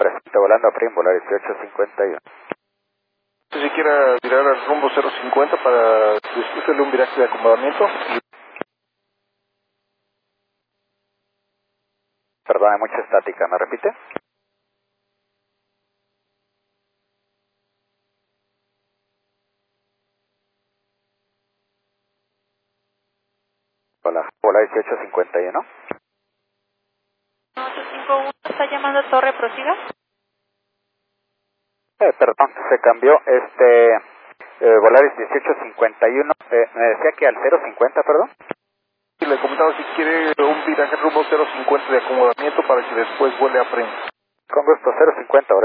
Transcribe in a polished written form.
Presente volando a Prim, volar 1851. Si quiera virar al rumbo 050 para discutirle un viraje de acomodamiento. Perdón, hay mucha estática, ¿me repite? Hola, volar 1851. 851 está llamando a Torre, prosiga. Perdón, se cambió, Volaris 1851, me decía que al 050, perdón. Y le comentaba si quiere un viraje rumbo 050 de acomodamiento para que después vuele a Prim. Con gusto, 050,